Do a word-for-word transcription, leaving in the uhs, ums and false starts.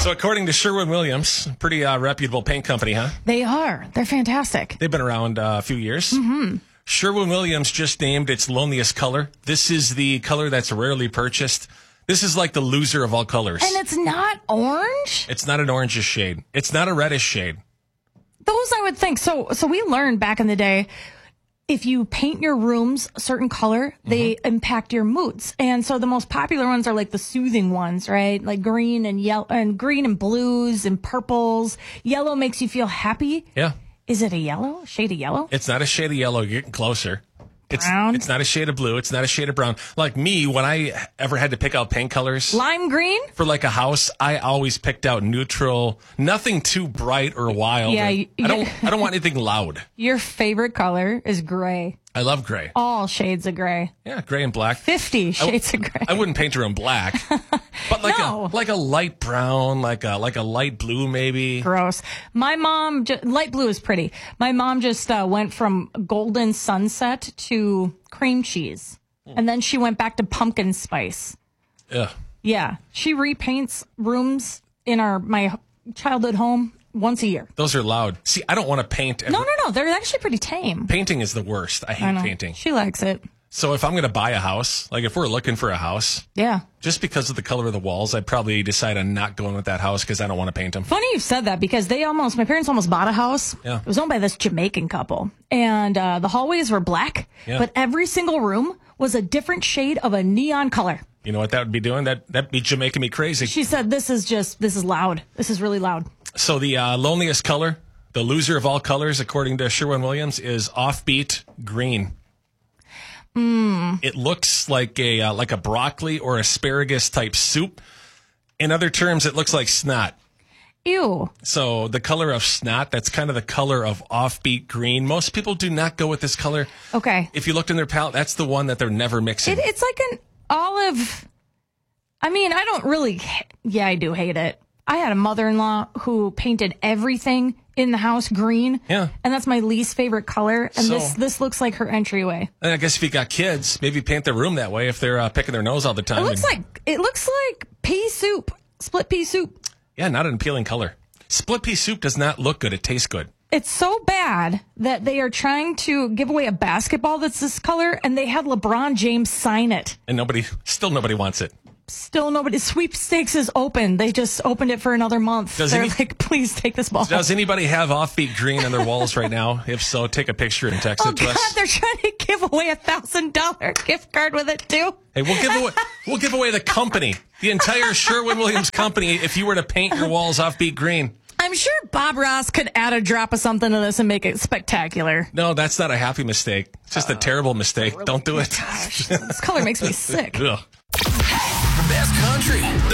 So according to Sherwin-Williams, pretty uh, reputable paint company, huh? They are. They're fantastic. They've been around uh, a few years. Mm-hmm. Sherwin-Williams just named its loneliest color. This is the color that's rarely purchased. This is like the loser of all colors. And it's not orange? It's not an orangish shade. It's not a reddish shade. Those I would think. So so we learned back in the day, if you paint your rooms a certain color, they mm-hmm. impact your moods. And so the most popular ones are like the soothing ones, right? Like green and yellow and green and blues and purples. Yellow makes you feel happy. Yeah. Is it a yellow? Shade of yellow? It's not a shade of yellow. You're getting closer. It's, brown? It's not a shade of blue. It's not a shade of brown. Like me, when I ever had to pick out paint colors. Lime green? For like a house, I always picked out neutral, nothing too bright or wild. Yeah. Or, You, I don't I don't want anything loud. Your favorite color is gray. I love gray. All shades of gray. Yeah, gray and black. fifty shades w- of gray. I wouldn't paint her in black. But like no. a like a light brown, like a like a light blue maybe. Gross. My mom, ju- light blue is pretty. My mom just uh, went from golden sunset to cream cheese. Mm. And then she went back to pumpkin spice. Ugh. Yeah. She repaints rooms in our my childhood home once a year. Those are loud. See, I don't want to paint. Every- no, no, no. They're actually pretty tame. Painting is the worst. I hate I know. painting. She likes it. So if I'm going to buy a house, like if we're looking for a house, yeah, just because of the color of the walls, I'd probably decide on not going with that house because I don't want to paint them. Funny you said that because they almost, my parents almost bought a house. Yeah. It was owned by this Jamaican couple. And uh, the hallways were black, yeah. but every single room was a different shade of a neon color. You know what that would be doing? That, that'd be Jamaican me crazy. She said, this is just, this is loud. This is really loud. So the uh, loneliest color, the loser of all colors, according to Sherwin-Williams, is offbeat green. Mm. It looks like a uh, like a broccoli or asparagus type soup. In other terms, it looks like snot. Ew. So the color of snot, that's kind of the color of offbeat green. Most people do not go with this color. Okay. If you looked in their palette, that's the one that they're never mixing. It, it's like an olive. I mean, I don't really. Yeah, I do hate it. I had a mother-in-law who painted everything in the house green. Yeah. And that's my least favorite color. And So- this this looks like her entryway. And I guess if you got kids, maybe paint their room that way if they're uh, picking their nose all the time. It looks And- like it looks like pea soup, split pea soup. Yeah, not an appealing color. Split pea soup does not look good. It tastes good. It's so bad that they are trying to give away a basketball that's this color, and they had LeBron James sign it. And nobody, still nobody wants it. Still nobody. Sweepstakes is open. They just opened it for another month. Does They're any- like, please take this ball. Does anybody have offbeat green on their walls right now? If so, take a picture and text Oh it to God, us. they're trying to give away a thousand dollar gift card with it too. Hey, we'll give away we'll give away the company, the entire Sherwin-Williams company, if you were to paint your walls offbeat green. I'm sure Bob Ross could add a drop of something to this and make it spectacular. No, that's not a happy mistake. It's just a terrible mistake. Don't do it. Gosh, this color makes me sick. Ugh. The best country.